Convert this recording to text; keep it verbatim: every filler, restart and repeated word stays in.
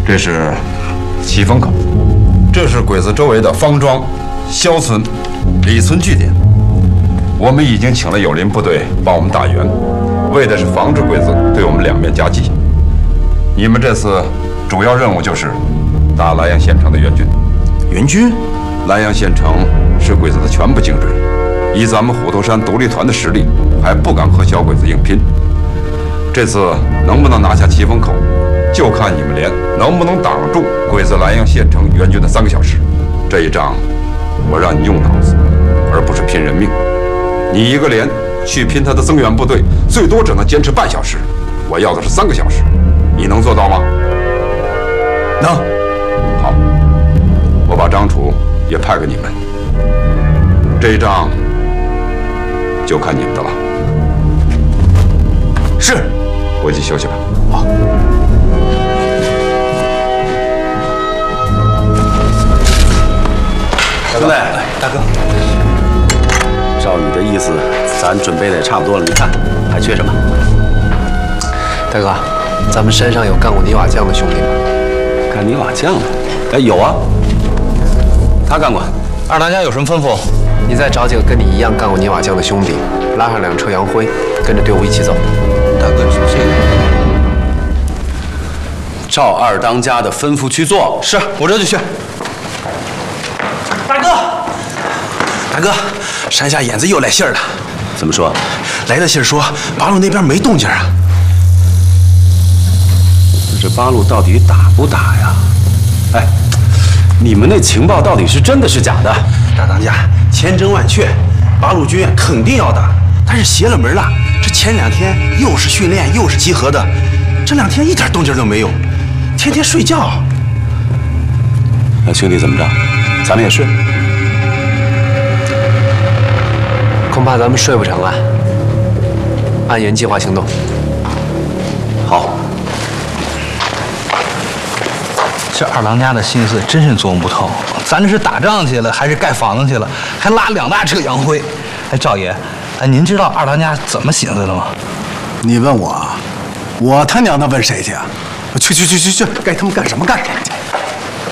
这是七风口，这是鬼子周围的方庄、肖村、李村据点。我们已经请了友邻部队帮我们打援，为的是防止鬼子对我们两面夹击。你们这次主要任务就是打莱阳县城的援军。 援军？ 莱阳县城是鬼子的全部精锐，以咱们虎头山独立团的实力，还不敢和小鬼子硬拼。这次能不能拿下七风口，就看你们连能不能挡住鬼子莱阳县城援军的三个小时。这一仗，我让你用脑子，而不是拼人命。你一个连去拼他的增援部队，最多只能坚持半小时。我要的是三个小时，你能做到吗？ 能。 好，我把张楚也派给你们。这一仗就看你们的了。 是， 回去休息吧。 好。 兄弟，大哥。照你的意思，咱准备的也差不多了。你看，还缺什么？ 大哥，咱们山上有干过泥瓦匠的兄弟吗？ 干泥瓦匠的？哎，有啊，他干过。 二当家有什么吩咐？ 你再找几个跟你一样干过泥瓦匠的兄弟，拉上两车洋灰，跟着队伍一起走。 大哥，这个照二当家的吩咐去做。 是，我这就去。 大哥，大哥，山下眼子又来信儿了。 怎么说？ 来的信儿说八路那边没动静啊。 这八路到底打不打呀？哎，你们那情报到底是真的是假的？ 大当家，千真万确，八路军肯定要打，但是邪了门了。这前两天又是训练又是集合的，这两天一点动静都没有，天天睡觉。 那兄弟怎么着？咱们也睡？ 恐怕咱们睡不成啊。按原计划行动。 好。 这二当家的心思真是琢磨不透，咱这是打仗去了，还是盖房子去了？还拉两大车洋灰？哎，赵爷，哎，您知道二当家怎么寻思的吗？ 你问我，我他娘的问谁去啊？去去去去去，该他们干什么干什么去。